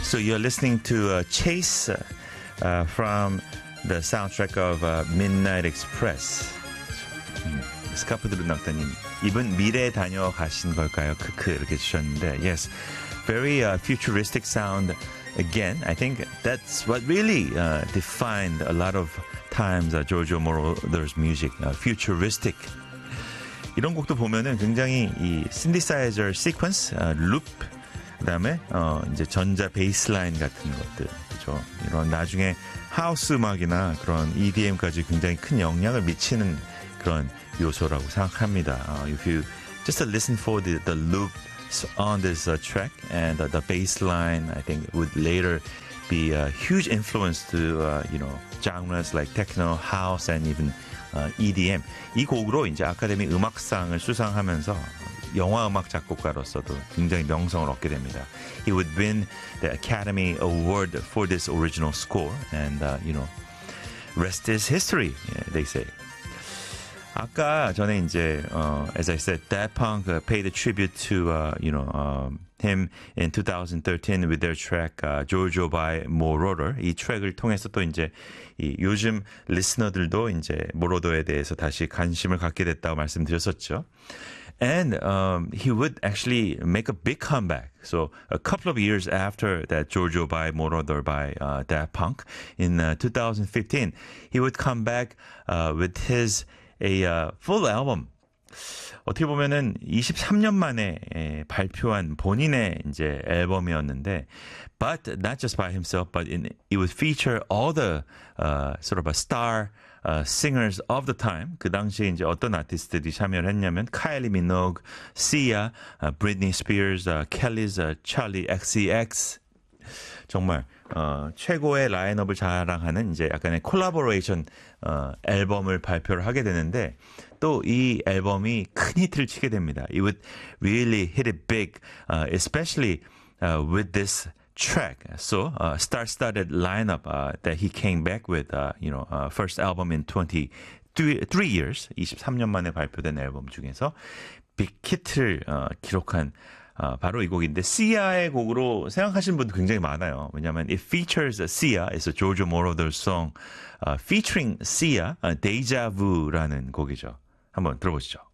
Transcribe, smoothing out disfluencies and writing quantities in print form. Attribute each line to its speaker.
Speaker 1: So you're listening to Chase from the soundtrack of Midnight Express. 스카프 들은 낙타님, 이분 미래에 다녀가신 걸까요? 크크 이렇게 주셨는데, yes, very futuristic sound. Again, I think that's what really defined a lot of times Giorgio Moroder's music, futuristic. 이런 곡도 보면은 굉장히 이 synthesizer sequence, loop, 그다음에 이제 전자 베이스라인 같은 것들, 그죠? 이런 나중에 하우스 음악이나 그런 EDM까지 굉장히 큰 영향을 미치는 그런 요소라고 생각합니다. If you just listen for the loop on this track and the bass line, I think would later be a huge influence to genres like techno, house, and even EDM. 이 곡으로 이제 아카데미 음악상을 수상하면서 영화 음악 작곡가로서도 굉장히 명성을 얻게 됩니다. He would win the Academy Award for this original score, and rest is history, they say. 아까 전에 이제 as I said, Daft Punk paid a tribute to him in 2013 with their track Giorgio by Moroder. 이 트랙을 통해서 또 이제 요즘 리스너들도 이제 모로더에 대해서 다시 관심을 갖게 됐다고 말씀드렸었죠. And he would actually make a big comeback. So a couple of years after that Giorgio by Moroder by Daft Punk in 2015, he would come back with his a full album. 어떻게 보면은 23년 만에 발표한 본인의 이제 앨범이었는데, but not just by himself, but it would feature all the sort of a star singers of the time. 그 당시에 이제 어떤 아티스트들이 참여를 했냐면 카일리 미노그, 시아, 브리트니 스피어스, 켈리's 찰리 XCX. 정말 최고의 라인업을 자랑하는 이제 약간의 콜라보레이션 앨범을 발표를 하게 되는데, 또 이 앨범이 큰 히트를 치게 됩니다. It would really hit it big, especially with this track. So star-studded lineup that he came back with, first album in 23 years, 23년 만에 발표된 앨범 중에서 빅히트를 기록한 바로 이 곡인데, 시아의 곡으로 생각하시는 분도 굉장히 많아요. 왜냐하면 it features Sia, it's a Giorgio Moroder song featuring Sia, Deja Vu라는 곡이죠. 한번 들어보시죠.